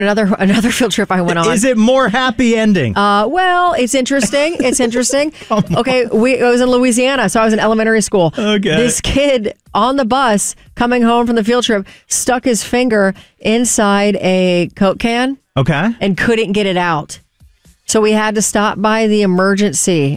Another field trip I went on. Is it more happy ending? Well, it's interesting. It's interesting. Okay, I was in Louisiana, so I was in elementary school. Okay. This kid on the bus coming home from the field trip stuck his finger inside a Coke can. Okay. And couldn't get it out. So we had to stop by the emergency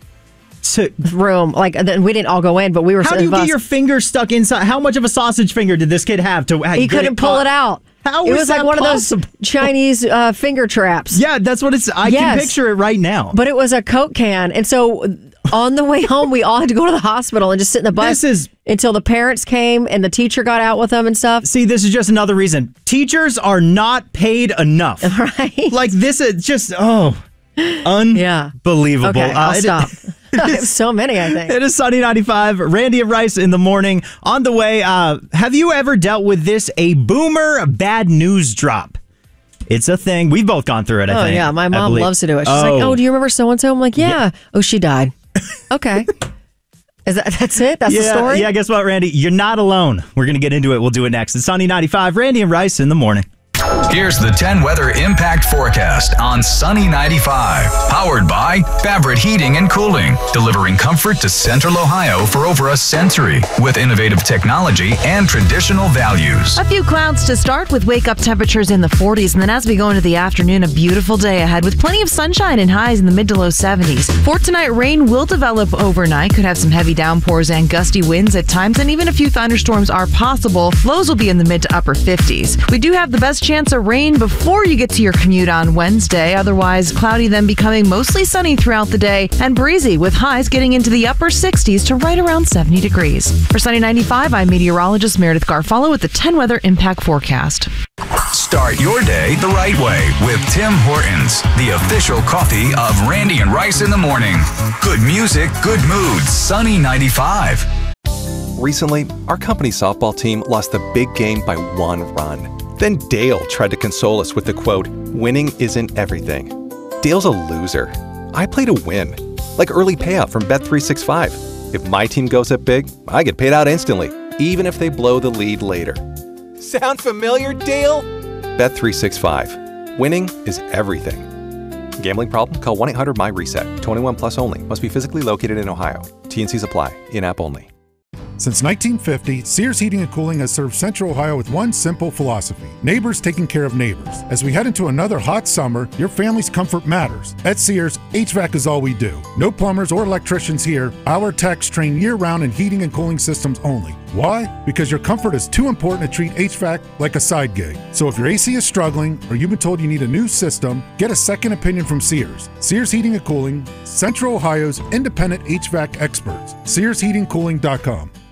room. Like, we didn't all go in, but we were. How do you get your finger stuck inside? How much of a sausage finger did this kid have to? He couldn't pull it out. How it was was that like one possible? of those Chinese finger traps. Yeah, that's what it's. I can picture it right now. But it was a Coke can, and so on the way home, we all had to go to the hospital and just sit in the bus until the parents came and the teacher got out with them and stuff. See, this is just another reason teachers are not paid enough. Right? Like this is just unbelievable. Okay, I'll stop. I have so many, I think. It is Sunny 95. Randy and Rice in the morning. On the way, have you ever dealt with this? A boomer bad news drop. It's a thing. We've both gone through it, I think. Oh, yeah. My mom loves to do it. She's like, oh, do you remember so-and-so? I'm like, yeah. Oh, she died. Okay. That's it? That's the story? Yeah, guess what, Randy? You're not alone. We're going to get into it. We'll do it next. It's Sunny 95. Randy and Rice in the morning. Here's the 10 weather impact forecast on Sunny 95. Powered by Fabric Heating and Cooling. Delivering comfort to Central Ohio for over a century. With innovative technology and traditional values. A few clouds to start with wake-up temperatures in the 40s. And then as we go into the afternoon, a beautiful day ahead with plenty of sunshine and highs in the mid to low 70s. For tonight, rain will develop overnight. Could have some heavy downpours and gusty winds at times. And even a few thunderstorms are possible. Lows will be in the mid to upper 50s. We do have the best chance of rain before you get to your commute on Wednesday. Otherwise, cloudy, then becoming mostly sunny throughout the day and breezy with highs getting into the upper 60s to right around 70 degrees. For Sunny 95, I'm meteorologist Meredith Garfalo with the 10 weather impact forecast. Start your day the right way with Tim Hortons, the official coffee of Randy and Rice in the morning. Good music, good moods, Sunny 95. Recently, our company softball team lost the big game by 1 run. Then Dale tried to console us with the quote, "Winning isn't everything." Dale's a loser. I play to win. Like early payout from Bet365. If my team goes up big, I get paid out instantly, even if they blow the lead later. Sound familiar, Dale? Bet365. Winning is everything. Gambling problem? Call 1-800-MY-RESET. 21 plus only. Must be physically located in Ohio. T&Cs apply. In-app only. Since 1950, Sears Heating and Cooling has served Central Ohio with one simple philosophy: neighbors taking care of neighbors. As we head into another hot summer, your family's comfort matters. At Sears, HVAC is all we do. No plumbers or electricians here. Our techs train year-round in heating and cooling systems only. Why? Because your comfort is too important to treat HVAC like a side gig. So if your AC is struggling or you've been told you need a new system, get a second opinion from Sears. Sears Heating and Cooling, Central Ohio's independent HVAC experts. SearsHeatingCooling.com.